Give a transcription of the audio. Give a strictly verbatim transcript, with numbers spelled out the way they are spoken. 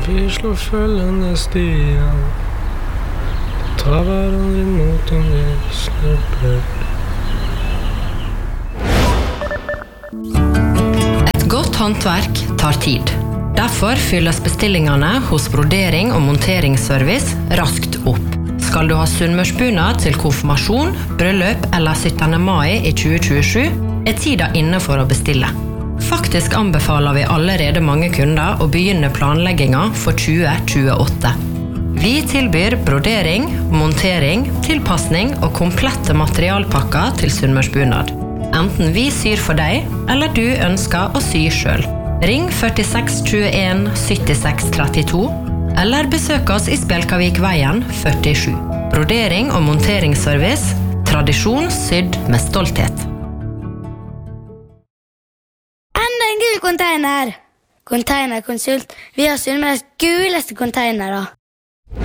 Vi slår følgende stier, tar hverandre imot om vi slipper. Et godt håndverk tar tid. Derfor fylles bestillingene hos Brodering og monteringsservice raskt opp. Skal du ha sunnmørsbunad til konfirmasjon, bryllup eller syttende mai i tjue tjuesju, er tida inne for å bestille. Faktisk anbefaler vi allerede mange kunder å begynne planlegginga for tjue tjueåtte. Vi tilbyr brodering, montering, tilpassning og komplette materialpakker til sunnmørsbunad. Enten vi syr for deg, eller du ønsker å sy selv. Ring førtiseks tjueen syttiseks trettito, eller besøk oss i Spjelkavik-veien førtisju. Brodering og monteringsservice, tradisjon sydd med stolthet. Enda en gul container! Containerkonsult. Vi har Sunnmøres guleste containere.